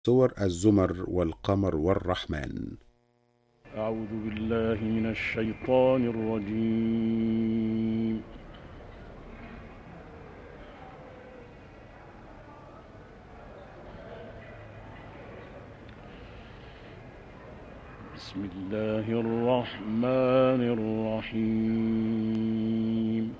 سور الزمر والقمر والرحمن. أعوذ بالله من الشيطان الرجيم. بسم الله الرحمن الرحيم.